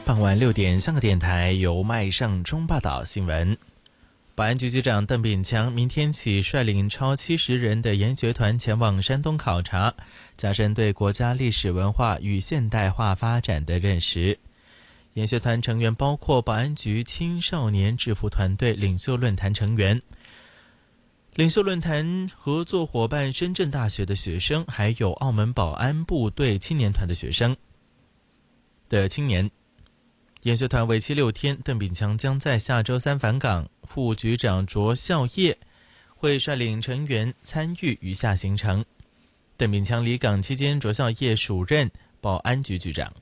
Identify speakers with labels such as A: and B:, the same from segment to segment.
A: 傍晚6点，香港电台由麦尚中报道新闻。保安局局长邓炳强明天起率领超70人的研学团前往山东考察，加深对国家历史文化与现代化发展的认识。研学团成员包括保安局青少年制服团队领袖论坛成员、领袖论坛合作伙伴深圳大学的学生，还有澳门保安部队青年团的青年。研学团为期6天，邓炳强将在下周3返港，副局长卓孝业会率领成员参与余下行程。邓炳强离港期间，卓孝业署任保安局局长。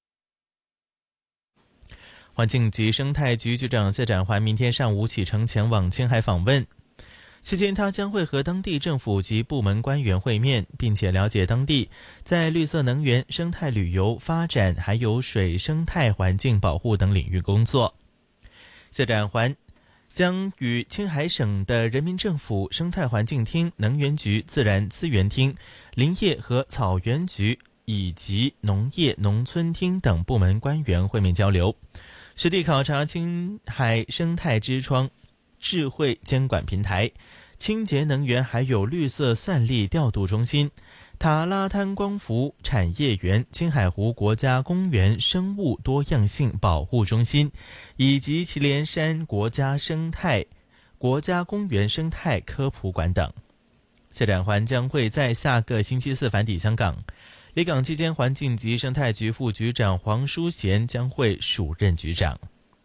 A: 环境及生态局局长谢展寰明天上午启程前往青海访问，期间他将会和当地政府及部门官员会面，并且了解当地在绿色能源、生态旅游发展还有水生态环境保护等领域工作。谢展寰将与青海省的人民政府生态环境厅、能源局、自然资源厅、林业和草原局以及农业农村厅等部门官员会面交流，实地考察青海生态之窗智慧监管平台、清洁能源还有绿色算力调度中心、塔拉滩光伏产业园、青海湖国家公园生物多样性保护中心以及祁连山国家公园生态科普馆等。谢展寰将会在下个星期4返抵香港，离港期间，环境及生态局副局长黄淑贤将会署任局长。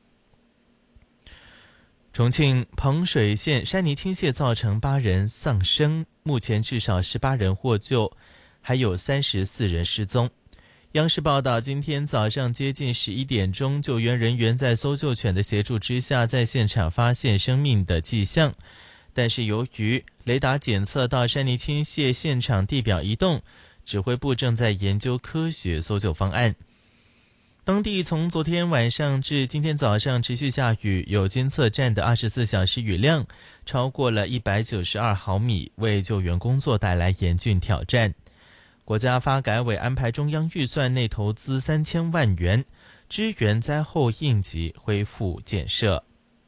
A: 重庆彭水县山泥倾泻造成8人丧生，目前至少18人获救，还有34人失踪。央视报道，今天早上接近11点钟，救援人员在搜救犬的协助之下，在现场发现生命的迹象，但是由于雷达检测到山泥倾泻现场地表移动，指挥部正在研究科学搜救方案。当地从昨天晚上至今天早上持续下雨，有监测站的24小时雨量超过了192毫米，为救援工作带来严峻挑战。国家发改委安排中央预算内投资3000万元，支援灾后应急恢复建设。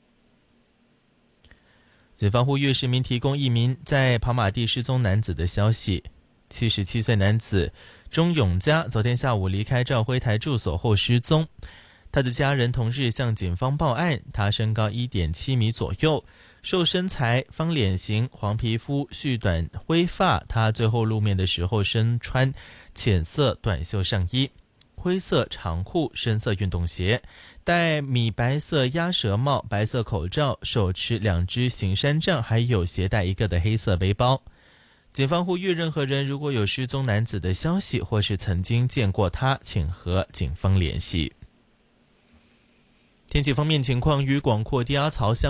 A: 警方呼吁市民提供一名在跑马地失踪男子的消息。77岁男子钟永嘉昨天下午离开肇辉台住所后失踪，他的家人同日向警方报案，他身高1.7米左右，瘦身材、方脸型、黄皮肤、蓄短灰发。他最后露面的时候身穿浅色短袖上衣、灰色长裤、深色运动鞋，戴米白色鸭舌帽、白色口罩，手持2支行山杖，还有携带一个的黑色背包。警方呼吁任何人如果有失踪男子的消息，或是曾经见过他，请和警方联系。天气方面情况，与广阔低压槽相